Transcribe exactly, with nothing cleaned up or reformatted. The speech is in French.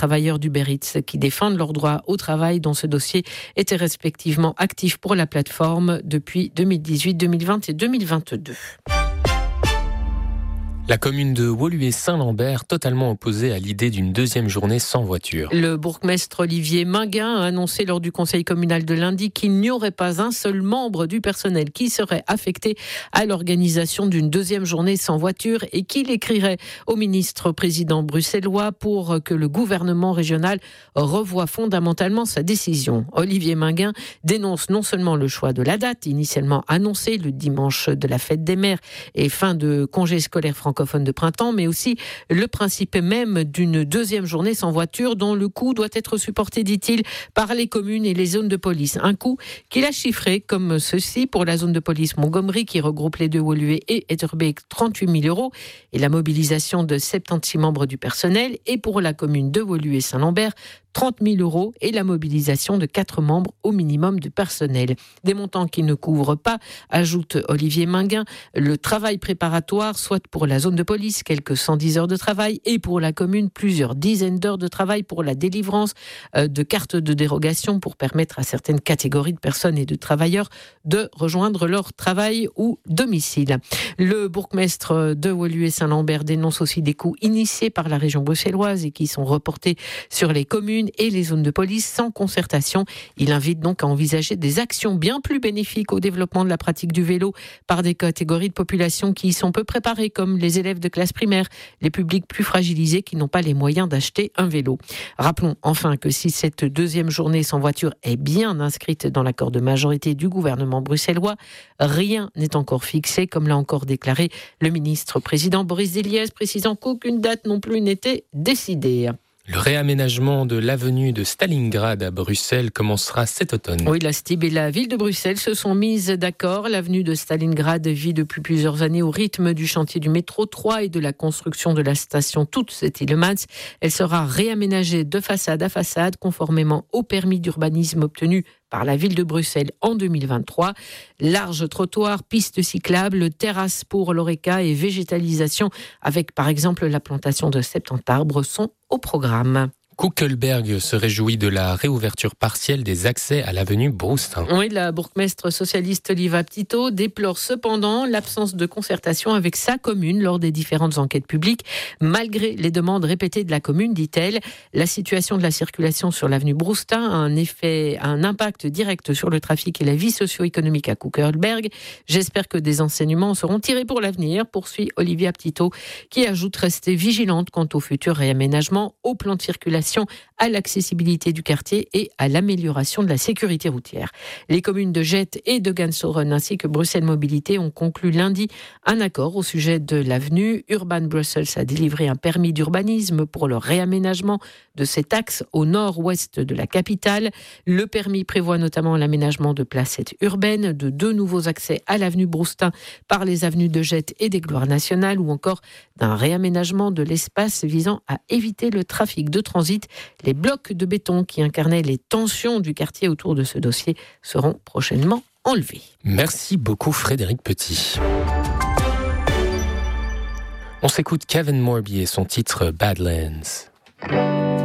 travailleurs d'Uber Eats qui défendent leurs droits au travail dans ce dossier étaient respectivement actifs pour la plateforme depuis deux mille dix-huit, deux mille vingt et deux mille vingt-deux. La commune de Woluwe-Saint-Lambert, totalement opposée à l'idée d'une deuxième journée sans voiture. Le bourgmestre Olivier Minguin a annoncé lors du conseil communal de lundi qu'il n'y aurait pas un seul membre du personnel qui serait affecté à l'organisation d'une deuxième journée sans voiture et qu'il écrirait au ministre président bruxellois pour que le gouvernement régional revoie fondamentalement sa décision. Olivier Minguin dénonce non seulement le choix de la date initialement annoncée, le dimanche de la fête des mères et fin de congé scolaire francophone de printemps, mais aussi le principe même d'une deuxième journée sans voiture dont le coût doit être supporté, dit-il, par les communes et les zones de police. Un coût qu'il a chiffré comme ceci pour la zone de police Montgomery qui regroupe les deux Woluwe et Etterbeek, trente-huit mille euros et la mobilisation de soixante-seize membres du personnel, et pour la commune de Woluwe-Saint-Lambert, trente mille euros et la mobilisation de quatre membres au minimum de personnel. Des montants qui ne couvrent pas, ajoute Olivier Minguin, le travail préparatoire, soit pour la zone de police, quelques cent dix heures de travail, et pour la commune, plusieurs dizaines d'heures de travail pour la délivrance de cartes de dérogation pour permettre à certaines catégories de personnes et de travailleurs de rejoindre leur travail ou domicile. Le bourgmestre de Woluwe-Saint-Lambert dénonce aussi des coûts initiés par la région bruxelloise et qui sont reportés sur les communes et les zones de police sans concertation. Il invite donc à envisager des actions bien plus bénéfiques au développement de la pratique du vélo par des catégories de population qui y sont peu préparées, comme les élèves de classe primaire, les publics plus fragilisés qui n'ont pas les moyens d'acheter un vélo. Rappelons enfin que si cette deuxième journée sans voiture est bien inscrite dans l'accord de majorité du gouvernement bruxellois, rien n'est encore fixé, comme l'a encore déclaré le ministre-président Boris Deliès, précisant qu'aucune date non plus n'était décidée. Le réaménagement de l'avenue de Stalingrad à Bruxelles commencera cet automne. Oui, la S T I B et la ville de Bruxelles se sont mises d'accord. L'avenue de Stalingrad vit depuis plusieurs années au rythme du chantier du métro trois et de la construction de la station Toets-Tielemans. Elle sera réaménagée de façade à façade conformément au permis d'urbanisme obtenu par la ville de Bruxelles en deux mille vingt-trois. Larges trottoirs, pistes cyclables, terrasses pour l'oreca et végétalisation avec par exemple la plantation de soixante-dix arbres sont au programme. Kuckelberg se réjouit de la réouverture partielle des accès à l'avenue Broustin. Oui, la bourgmestre socialiste Oliva Ptito déplore cependant l'absence de concertation avec sa commune lors des différentes enquêtes publiques. Malgré les demandes répétées de la commune, dit-elle, la situation de la circulation sur l'avenue Broustin a un effet, un impact direct sur le trafic et la vie socio-économique à Kuckelberg. J'espère que des enseignements seront tirés pour l'avenir, poursuit Olivia Ptito, qui ajoute rester vigilante quant au futur réaménagement, au plan de circulation, à l'accessibilité du quartier et à l'amélioration de la sécurité routière. Les communes de Jette et de Gansoren ainsi que Bruxelles Mobilité ont conclu lundi un accord au sujet de l'avenue. Urban Brussels a délivré un permis d'urbanisme pour le réaménagement de cet axe au nord-ouest de la capitale. Le permis prévoit notamment l'aménagement de placettes urbaines, de deux nouveaux accès à l'avenue Broustin par les avenues de Jette et des Gloires nationales ou encore d'un réaménagement de l'espace visant à éviter le trafic de transit. Les blocs de béton qui incarnaient les tensions du quartier autour de ce dossier seront prochainement enlevés. Merci beaucoup Frédéric Petit. On s'écoute Kevin Morby et son titre Badlands.